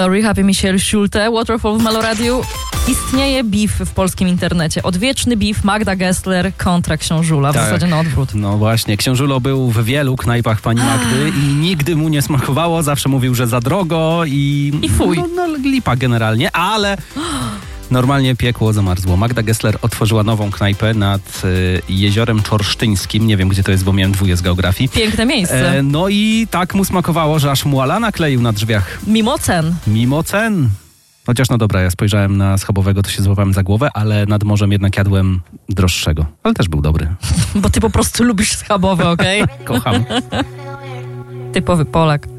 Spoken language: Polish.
Glory, Happy Michel Schulte, Waterfall w Meloradiu. Istnieje beef w polskim internecie. Odwieczny beef Magda Gessler kontra Książula. W zasadzie na odwrót. No właśnie, Książulo był w wielu knajpach pani Magdy i nigdy mu nie smakowało. Zawsze mówił, że za drogo i fuj. No lipa generalnie, ale normalnie piekło zamarzło. Magda Gessler otworzyła nową knajpę nad Jeziorem Czorsztyńskim. Nie wiem, gdzie to jest, bo miałem dwóje z geografii. Piękne miejsce. No i tak mu smakowało, że aż mu Alana kleił na drzwiach. Mimo cen. Mimo cen. Chociaż no dobra, ja spojrzałem na schabowego, to się złapałem za głowę, ale nad morzem jednak jadłem droższego. Ale też był dobry. Bo ty po prostu lubisz schabowe, okej? Kocham. Typowy Polak.